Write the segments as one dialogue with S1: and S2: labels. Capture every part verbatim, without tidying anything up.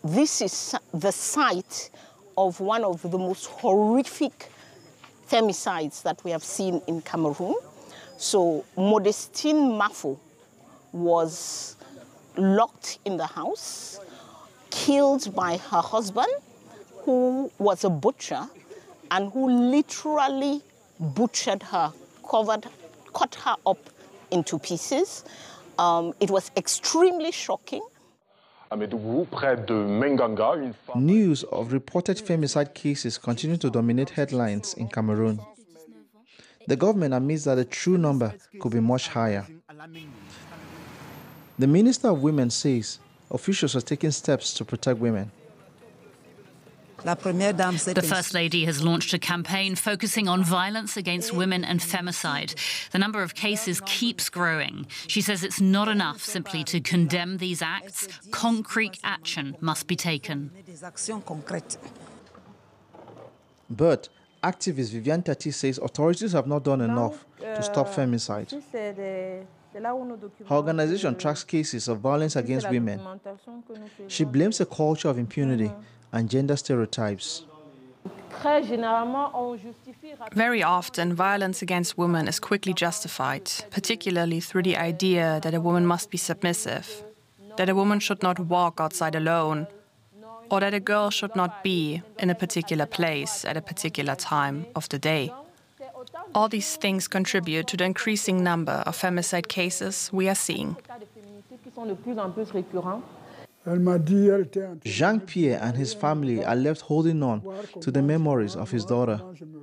S1: this is the site of one of the most horrific femicides that we have seen in Cameroon. So Modestine Mafo was locked in the house, killed by her husband, who was a butcher, and who literally butchered her, covered, cut her up into pieces. Um, it was extremely shocking.
S2: News of reported femicide cases continue to dominate headlines in Cameroon. The government admits that the true number could be much higher. The Minister of Women says officials are taking steps to protect women.
S3: The First Lady has launched a campaign focusing on violence against women and femicide. The number of cases keeps growing. She says it's not enough simply to condemn these acts. Concrete action must be taken.
S2: But activist Viviane Tati says authorities have not done enough to stop femicide. Her organization tracks cases of violence against women. She blames a culture of impunity and gender stereotypes.
S4: Very often, violence against women is quickly justified, particularly through the idea that a woman must be submissive, that a woman should not walk outside alone, or that a girl should not be in a particular place at a particular time of the day. All these things contribute to the increasing number of femicide cases we are seeing.
S2: Jean-Pierre and his family are left holding on to the memories of his daughter.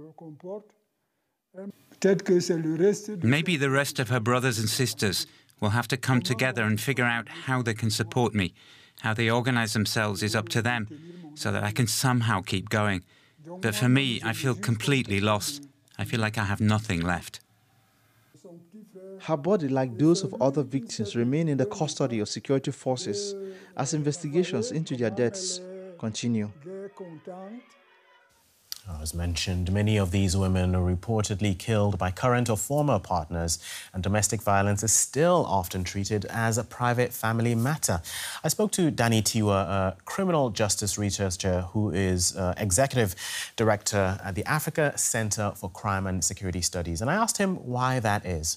S5: Maybe the rest of her brothers and sisters will have to come together and figure out how they can support me. How they organize themselves is up to them, so that I can somehow keep going. But for me, I feel completely lost. I feel like I have nothing left.
S2: Her body, like those of other victims, remain in the custody of security forces as investigations into their deaths continue.
S6: As mentioned, many of these women are reportedly killed by current or former partners, and domestic violence is still often treated as a private family matter. I spoke to Danny Tiwa, a criminal justice researcher who is uh, executive director at the Africa Center for Crime and Security Studies, and I asked him why that is.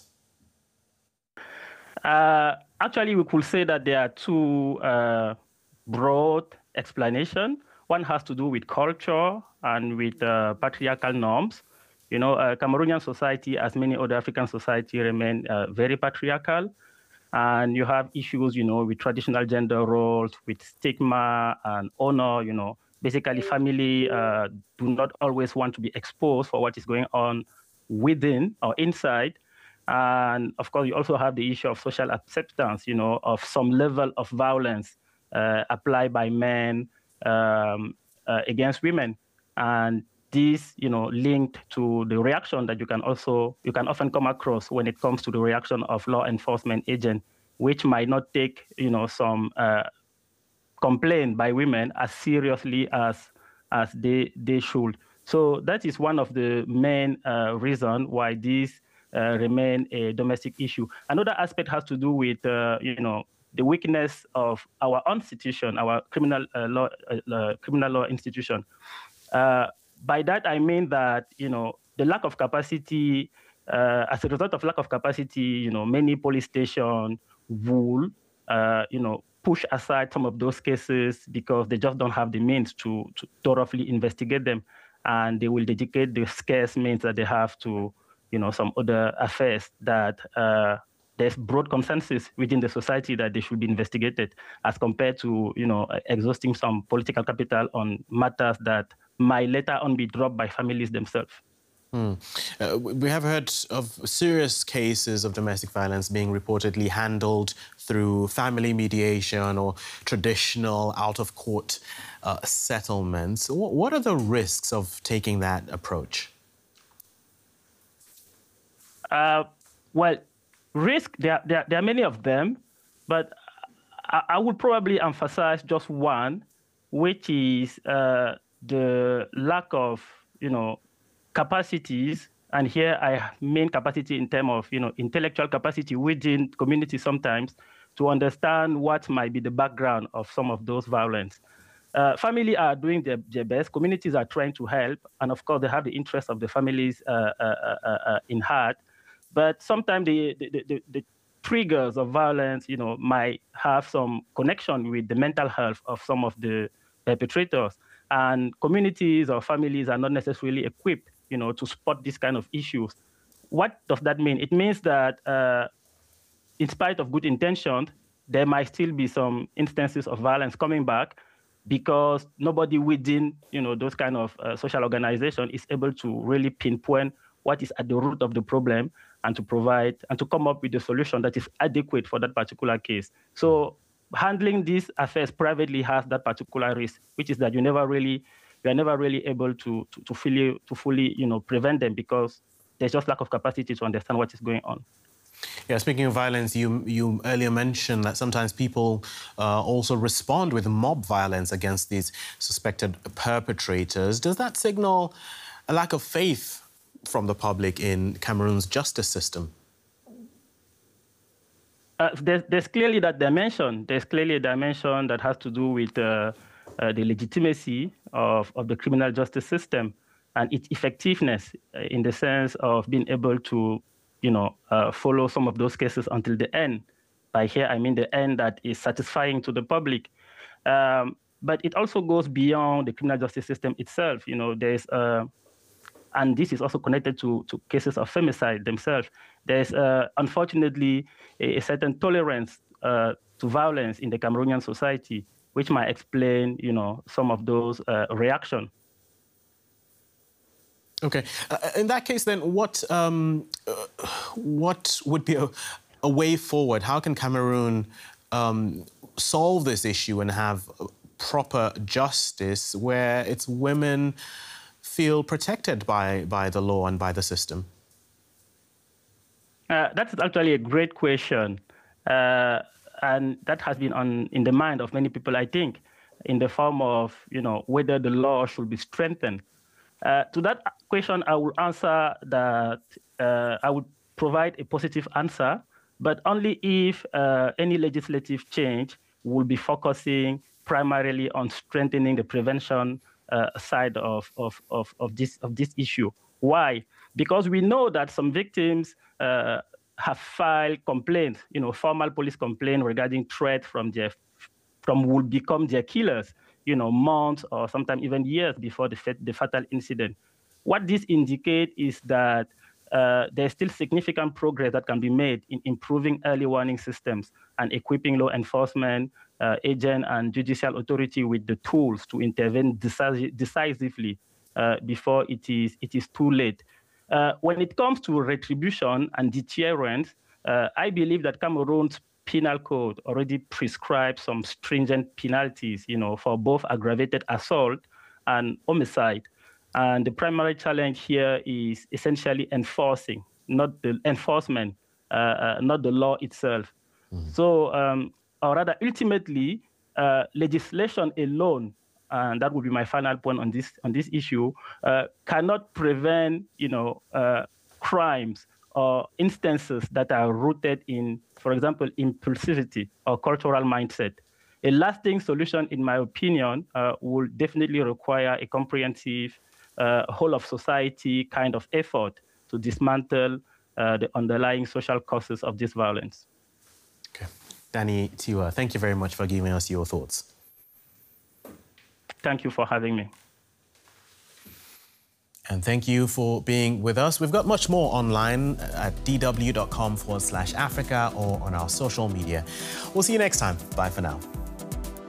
S7: Uh, actually, we could say that there are two uh, broad explanations. One has to do with culture and with uh, patriarchal norms. You know, uh, Cameroonian society, as many other African societies, remain uh, very patriarchal. And you have issues, you know, with traditional gender roles, with stigma and honor, you know. Basically, family uh, do not always want to be exposed for what is going on within or inside. And of course, you also have the issue of social acceptance, you know, of some level of violence uh, applied by men um, uh, against women. And this, you know, linked to the reaction that you can also, you can often come across when it comes to the reaction of law enforcement agents, which might not take, you know, some uh, complaint by women as seriously as, as they, they should. So that is one of the main uh, reasons why this Uh, remain a domestic issue. Another aspect has to do with, uh, you know, the weakness of our institution, our criminal uh, law, uh, uh, criminal law institution. Uh, by that I mean that, you know, the lack of capacity. Uh, as a result of lack of capacity, you know, many police stations will, uh, you know, push aside some of those cases because they just don't have the means to, to thoroughly investigate them, and they will dedicate the scarce means that they have to, you know, some other affairs that uh, there's broad consensus within the society that they should be investigated, as compared to, you know, exhausting some political capital on matters that might later on be dropped by families themselves.
S6: Mm. Uh, we have heard of serious cases of domestic violence being reportedly handled through family mediation or traditional out-of-court uh, settlements. What are the risks of taking that approach?
S7: Uh, well, risk, there, there, there are many of them, but I, I would probably emphasize just one, which is uh, the lack of, you know, capacities. And here I mean capacity in terms of, you know, intellectual capacity within communities sometimes to understand what might be the background of some of those violence. Uh, families are doing their, their best. Communities are trying to help. And of course, they have the interest of the families uh, uh, uh, uh, in heart. But sometimes the, the, the, the triggers of violence, you know, might have some connection with the mental health of some of the perpetrators. And communities or families are not necessarily equipped, you know, to spot this kind of issues. What does that mean? It means that uh, in spite of good intentions, there might still be some instances of violence coming back because nobody within, you know, those kind of uh, social organizations is able to really pinpoint what is at the root of the problem and to provide and to come up with a solution that is adequate for that particular case. So handling these affairs privately has that particular risk, which is that you never really, you are never really able to, to, to fully, to fully, you know, prevent them because there's just lack of capacity to understand what is going on.
S6: Yeah, speaking of violence, you, you earlier mentioned that sometimes people uh, also respond with mob violence against these suspected perpetrators. Does that signal a lack of faith from the public in Cameroon's justice system?
S7: Uh, there's, there's clearly that dimension. There's clearly a dimension that has to do with uh, uh, the legitimacy of, of the criminal justice system and its effectiveness in the sense of being able to, you know, uh, follow some of those cases until the end. By here, I mean the end that is satisfying to the public. Um, but it also goes beyond the criminal justice system itself. You know, there's, uh, and this is also connected to, to cases of femicide themselves. There's, uh, unfortunately, a, a certain tolerance uh, to violence in the Cameroonian society, which might explain, you know, some of those uh, reactions.
S6: Okay. Uh, in that case, then, what um, uh, what would be a, a way forward? How can Cameroon um, solve this issue and have proper justice where its women feel protected by, by the law and by the system?
S7: Uh, that's actually a great question. Uh, and that has been on in the mind of many people, I think, in the form of, you know, whether the law should be strengthened. Uh, to that question, I will answer that uh, I would provide a positive answer, but only if uh, any legislative change will be focusing primarily on strengthening the prevention uh, side of, of, of, of, this, of this issue. Why? Because we know that some victims uh, have filed complaints, you know, formal police complaints regarding threat from their, from who will become their killers, you know, months or sometimes even years before the, the fatal incident. What this indicates is that uh, there's still significant progress that can be made in improving early warning systems and equipping law enforcement uh, agents and judicial authority with the tools to intervene decis decisively uh, before it is, it is too late. Uh, when it comes to retribution and deterrence, uh, I believe that Cameroon's penal code already prescribes some stringent penalties, you know, for both aggravated assault and homicide. And the primary challenge here is essentially enforcing, not the enforcement, uh, uh, not the law itself. Mm-hmm. So, um, or rather, ultimately, uh, legislation alone, and that would be my final point on this on this issue, uh, cannot prevent, you know, uh, crimes or instances that are rooted in, for example, impulsivity or cultural mindset. A lasting solution, in my opinion, uh, will definitely require a comprehensive uh, whole of society kind of effort to dismantle uh, the underlying social causes of this violence.
S6: Okay. Danny Tiwa, thank you very much for giving us your thoughts.
S7: Thank you for having me.
S6: And thank you for being with us. We've got much more online at dw.com forward slash Africa or on our social media. We'll see you next time. Bye for now.